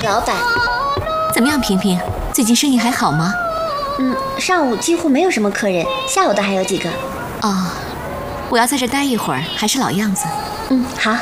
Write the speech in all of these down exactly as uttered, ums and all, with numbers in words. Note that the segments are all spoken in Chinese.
老板， 怎么样，萍萍？最近生意还好吗？ 嗯，上午几乎没有什么客人，下午倒还有几个。 哦，我要在这待一会儿，还是老样子。 嗯，好。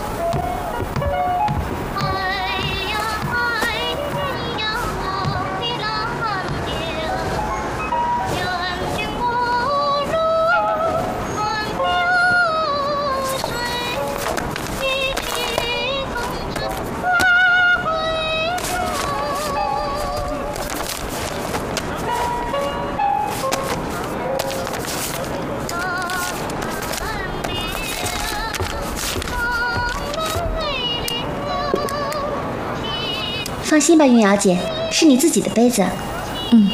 放心吧，韵瑶姐，是你自己的杯子。 嗯。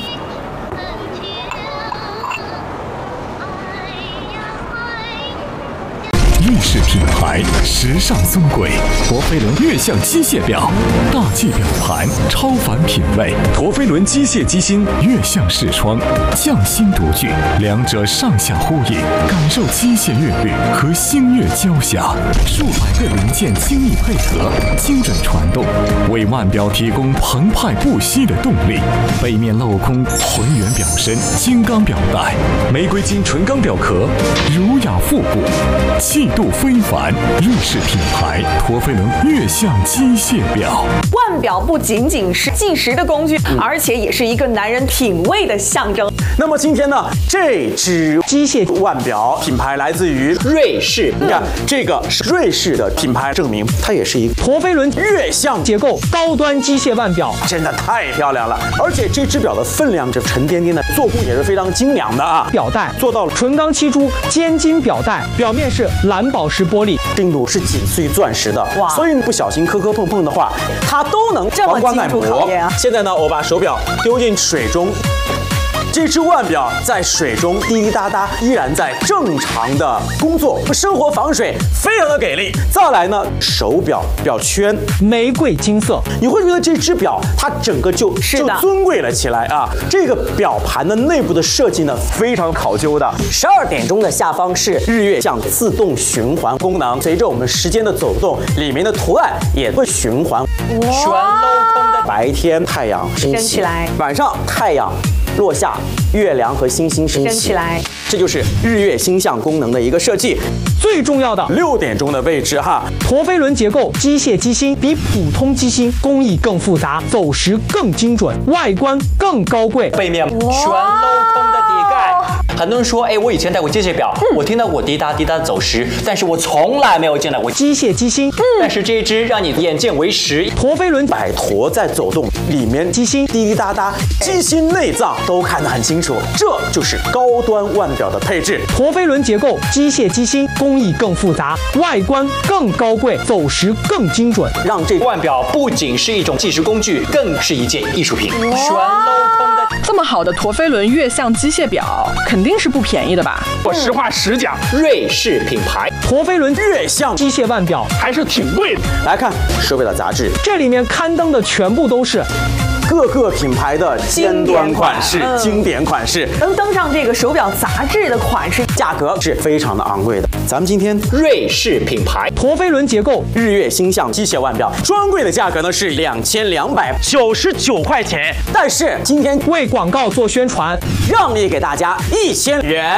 日式品牌，时尚尊贵，陀飞轮悦象机械表，大气表盘，超凡品味。陀飞轮机械机芯，悦象视窗，匠心独具，两者上下呼应，感受机械乐律和星乐交响，数百个零件精密配合，精准传动，为腕表提供澎湃不息的动力。背面镂空浑圆表身，金刚表带，玫瑰金纯钢表壳，儒雅复古，气度非凡。日式品牌陀飞轮悦象机械表。 腕表不仅仅是计时的工具，嗯、而且也是一个男人品味的象征。 那么今天呢，这只机械腕表品牌来自于瑞士。你看，嗯、这个是瑞士的品牌证明，它也是一个陀飞轮悦象结构高端机械腕表， 真的太漂亮了。而且这只表的分量这沉甸甸的，做工也是非常精良的啊。 表带做到了纯钢漆珠尖晶表带，表面是蓝宝石玻璃， 硬度是紧碎钻石的。哇！所以你不小心磕磕碰碰的话，它都能防刮耐磨。 现在呢，我把手表丢进水中。这只腕表在水中滴滴答答，依然在正常的工作，生活防水非常的给力。再来呢，手表表圈玫瑰金色， 你会觉得这只表它整个就就尊贵了起来啊。这个表盘的内部的设计呢，非常考究的。十二点钟的下方是日月象自动循环功能，随着我们时间的走动，里面的图案也会循环。全镂空的白天太阳升起来，晚上太阳落下，月亮和星星升起来，这就是日月星象功能的一个设计。 最重要的六点钟的位置哈， 陀飞轮结构机械机芯比普通机芯工艺更复杂，走时更精准，外观更高贵。 背面全镂空的底盖。很多人说，哎，我以前戴过机械表，嗯、我听到过滴答滴答的走时，但是我从来没有见到过机械机芯。嗯、 但是这一只让你眼见为实， 陀飞轮摆陀在走动，里面机芯滴滴答答，机芯内脏都看得很清楚，这就是高端腕表的配置。 陀飞轮结构机械机芯工艺更复杂，外观更高贵，走时更精准， 让这腕表不仅是一种计时工具，更是一件艺术品。全镂空的。 这么好的陀飞轮悦象机械表，肯定是不便宜的吧？ 我实话实讲， 瑞士品牌陀飞轮悦象机械腕表还是挺贵的。 来看手表的杂志， 这里面刊登的全部都是各个品牌的尖端款式、嗯、经典款式， 能登上这个手表杂志的款式， 价格是非常的昂贵的。咱们今天瑞士品牌陀飞轮结构日月星象机械腕表，专柜的价格呢是两千两百九十九块钱，但是今天为广告做宣传， 让利给大家一千元。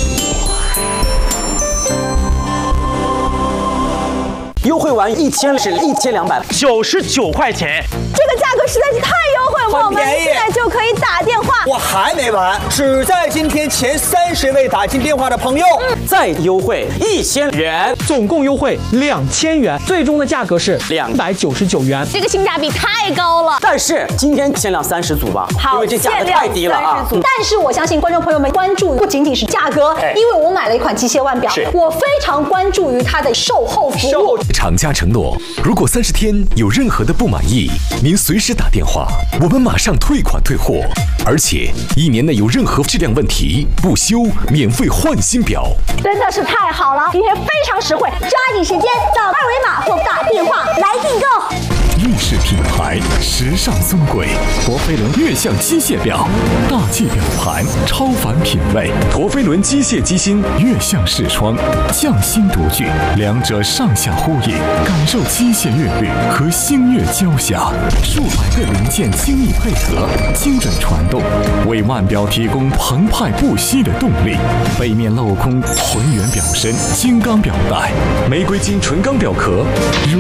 优惠完一千是一千两百九十九块钱， 这个价格实在是太优惠了，我们现在就可以打电话。 我还没完，只在今天前三十位打进电话的朋友， 嗯、再优惠一千元， 总共优惠两千元，最终的价格是两百九十九元， 这个性价比太高了。 但是今天限量三十组吧， 好， 因为这价格太低了啊。 但是我相信观众朋友们关注不仅仅是价格，因为我买了一款机械腕表，我非常关注于它的售后服务。 厂家承诺，如果三十天有任何的不满意，您随时打电话，我们马上退款退货，而且一年内有任何质量问题，不修免费换新表， 真的是太好了！今天非常实惠，抓紧时间扫二维码或打电话来订购。 日式品牌，时尚尊贵。陀飞轮悦享机械表，大气表盘，超凡品味。陀飞轮机械机芯悦享视窗，匠心独具，两者上下呼应，感受机械乐律和星乐交响。数百个零件精密配合，精准传动，为腕表提供澎湃不息的动力。背面镂空浑圆表身，金刚表带，玫瑰金纯钢表壳。